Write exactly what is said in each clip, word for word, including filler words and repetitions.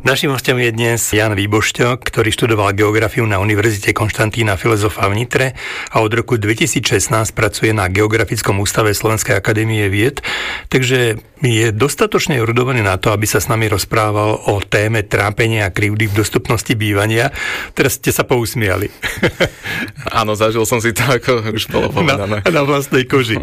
Naším hostom je dnes Ján Výbošťok, ktorý študoval geografiu na Univerzite Konštantína Filozofa v Nitre a od roku dvetisícšestnásť pracuje na Geografickom ústave Slovenskej akadémie vied, takže je dostatočne erudovaný na to, aby sa s nami rozprával o téme trápenia a krivdy v dostupnosti bývania. Teraz ste sa pousmiali. Áno, zažil som si to, ako už bolo povedané. Na, na vlastnej koži.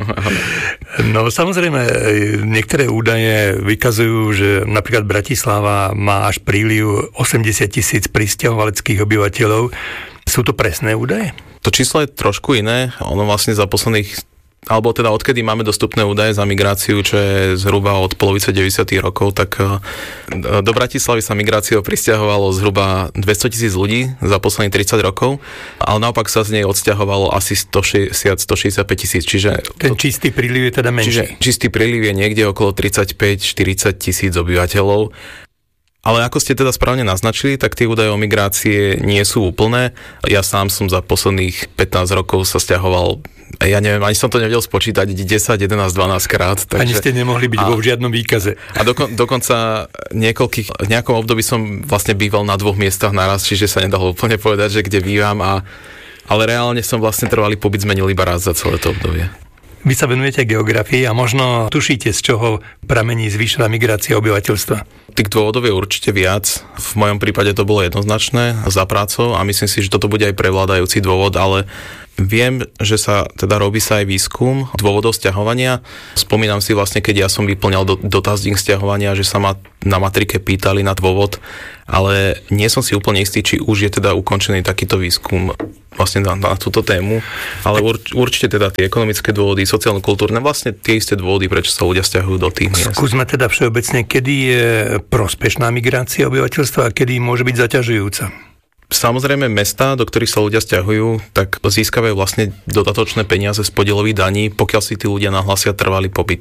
No samozrejme, niektoré údaje vykazujú, že napríklad Bratislava má až príliv osemdesiat tisíc prisťahovaleckých obyvateľov. Sú to presné údaje? To číslo je trošku iné. Ono vlastne za posledných, alebo teda odkedy máme dostupné údaje za migráciu, čo je zhruba od polovice deväťdesiatych rokov, tak do Bratislavy sa migráciou prisťahovalo zhruba dvesto tisíc ľudí za posledných tridsať rokov, ale naopak sa z nej odsťahovalo asi stošesťdesiat až stošesťdesiatpäť tisíc. Čiže ten čistý príliv je teda menší. Čiže čistý príliv je niekde okolo tridsaťpäť až štyridsať tisíc obyvateľov. Ale ako ste teda správne naznačili, tak tie údaje o migrácie nie sú úplné. Ja sám som za posledných pätnásť rokov sa sťahoval, ja neviem, ani som to nevedel spočítať, desať, jedenásť, dvanásť krát. Takže... Ani ste nemohli byť a, vo žiadnom výkaze. A dokon, dokonca niekoľkých, v nejakom období som vlastne býval na dvoch miestach naraz, čiže sa nedalo úplne povedať, že kde bývam, a, ale reálne som vlastne trvalý pobyt zmenil iba raz za celé to obdobie. Vy sa venujete geografii a možno tušíte, z čoho pramení zvýšená migrácia obyvateľstva? Tých dôvodov je určite viac. V mojom prípade to bolo jednoznačné za prácou a myslím si, že toto bude aj prevládajúci dôvod, ale viem, že sa teda robí sa aj výskum dôvodov sťahovania. Spomínam si vlastne, keď ja som vyplňal do, dotazník sťahovania, že sa ma na matrike pýtali na dôvod, ale nie som si úplne istý, či už je teda ukončený takýto výskum vlastne na, na túto tému, ale urč, určite teda tie ekonomické dôvody, sociálno-kultúrne, vlastne tie isté dôvody, prečo sa ľudia sťahujú do tých miest. Skúsme teda všeobecne, kedy je prospešná migrácia obyvateľstva a kedy môže byť zaťažujúca. Samozrejme, mestá, do ktorých sa ľudia sťahujú, tak získavajú vlastne dodatočné peniaze z podielových daní, pokiaľ si tí ľudia nahlásia trvalý pobyt.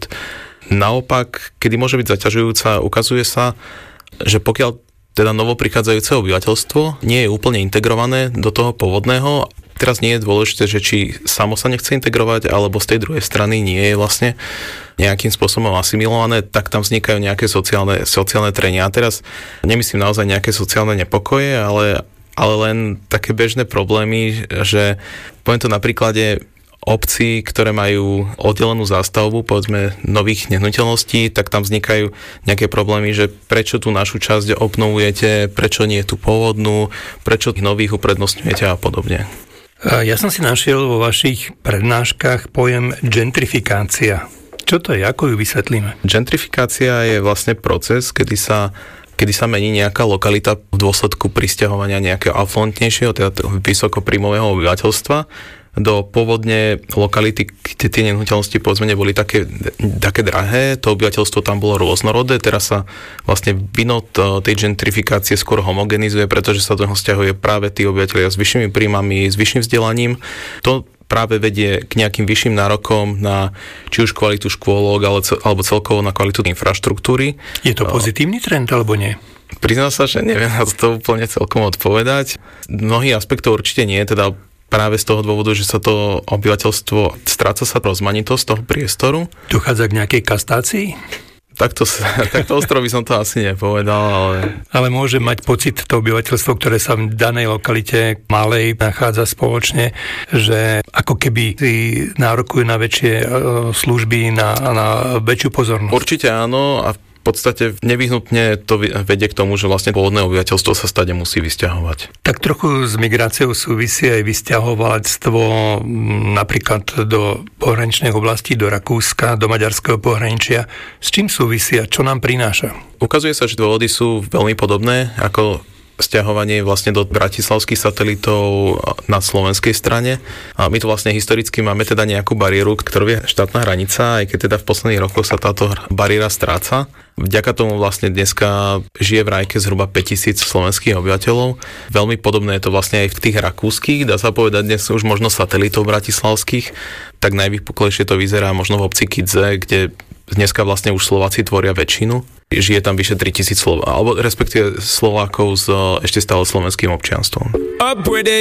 Naopak, kedy môže byť zaťažujúca, ukazuje sa, že pokiaľ teda novoprichádzajúce obyvateľstvo nie je úplne integrované do toho pôvodného, teraz nie je dôležité, že či samo sa nechce integrovať, alebo z tej druhej strany nie je vlastne nejakým spôsobom asimilované, tak tam vznikajú nejaké sociálne, sociálne trenia. A teraz nemyslím naozaj nejaké sociálne nepokoje, ale ale len také bežné problémy, že poviem to na príklade obcí, ktoré majú oddelenú zástavbu, povedzme nových nehnuteľností, tak tam vznikajú nejaké problémy, že prečo tú našu časť obnovujete, prečo nie tú pôvodnú, prečo tých nových uprednostňujete a podobne. Ja som si našiel vo vašich prednáškach pojem gentrifikácia. Čo to je? Ako ju vysvetlíme? Gentrifikácia je vlastne proces, kedy sa kedy sa mení nejaká lokalita v dôsledku prisťahovania nejakého afluentnejšieho, teda vysokopríjmového obyvateľstva do pôvodne lokality, kde tie nehnuteľnosti povedzme neboli také, také drahé, to obyvateľstvo tam bolo rôznorodé, teraz sa vlastne vino tej gentrifikácie skôr homogenizuje, pretože sa do toho vzťahuje práve tí obyvateľia s vyššími príjmami, s vyšším vzdelaním. To práve vedie k nejakým vyšším nárokom na či už kvalitu škôlok, ale, alebo celkovo na kvalitu infraštruktúry. Je to pozitívny trend, alebo nie? Priznám sa, že neviem na to úplne celkom odpovedať. Mnohých aspektov určite nie, teda práve z toho dôvodu, že sa to obyvateľstvo, stráca sa rozmanitosť toho priestoru. Dochádza k nejakej kastácii? Takto, takto ostro by som to asi nepovedal, ale... Ale môže mať pocit to obyvateľstvo, ktoré sa v danej lokalite malej nachádza spoločne, že ako keby si nárokujú na väčšie služby, na, na väčšiu pozornosť. Určite áno, a v podstate nevyhnutne to vedie k tomu, že vlastne pôvodné obyvateľstvo sa stade musí vysťahovať. Tak trochu s migráciou súvisí aj vysťahovalectvo napríklad do pohraničných oblastí, do Rakúska, do maďarského pohraničia. S čím súvisí a čo nám prináša? Ukazuje sa, že dôvody sú veľmi podobné ako sťahovanie vlastne do bratislavských satelitov na slovenskej strane. A my tu vlastne historicky máme teda nejakú bariéru, ktorou je štátna hranica, aj keď teda v posledných rokoch sa táto bariéra stráca. Vďaka tomu vlastne dneska žije v Rajke zhruba päťtisíc slovenských obyvateľov. Veľmi podobné je to vlastne aj v tých rakúskych, dá sa povedať dnes už možno satelitov bratislavských. Tak najvypuklejšie to vyzerá možno v obci Kidze, kde dneska vlastne už Slováci tvoria väčšinu. Žije tam vyše tritisíc Slová, alebo respektíve Slovákov s ešte stále slovenským občianstvom.